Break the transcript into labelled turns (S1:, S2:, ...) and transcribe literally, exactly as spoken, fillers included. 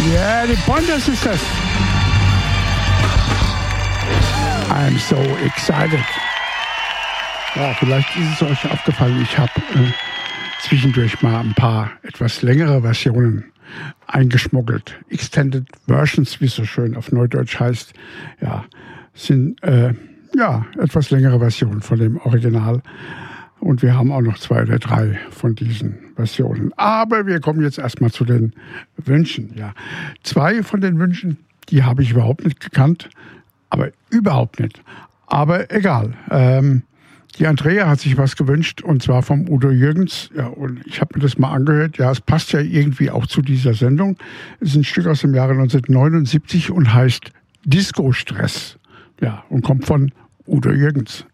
S1: Yeah, die Pointer Sisters. I'm so excited. Ja, vielleicht ist es euch aufgefallen, ich habe äh, zwischendurch mal ein paar etwas längere Versionen eingeschmuggelt. Extended Versions, wie es so schön auf Neudeutsch heißt, ja, sind äh, ja etwas längere Versionen von dem Original. Und wir haben auch noch zwei oder drei von diesen Versionen. Aber wir kommen jetzt erstmal zu den Wünschen. Ja. Zwei von den Wünschen, die habe ich überhaupt nicht gekannt, aber überhaupt nicht. Aber egal. Ähm, die Andrea hat sich was gewünscht, und zwar vom Udo Jürgens. Ja, und ich habe mir das mal angehört. Ja, es passt ja irgendwie auch zu dieser Sendung. Es ist ein Stück aus dem Jahre neunzehnhundertneunundsiebzig und heißt Disco-Stress. Ja, und kommt von Udo Jürgens.